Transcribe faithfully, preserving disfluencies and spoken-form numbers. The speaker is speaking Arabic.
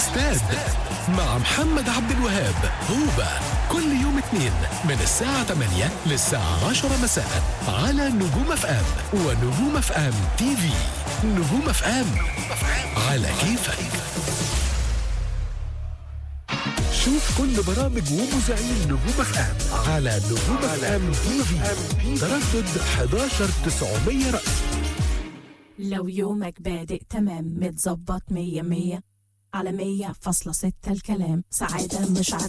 الاستاد مع محمد عبد الوهاب. هوبا كل يوم اثنين من الساعة ثمانية للساعة عشرة مساء على نجوم اف ام ونجوم اف ام تي في. نجوم اف ام على كيفك. شوف كل برامج ومذيعين نجوم اف ام على نجوم اف ام تي في. تردد أحد عشر تسعمية رأس. لو يومك بادئ تمام متظبط مية مية على مية فاصلة ستة الكلام سعادة مش عادة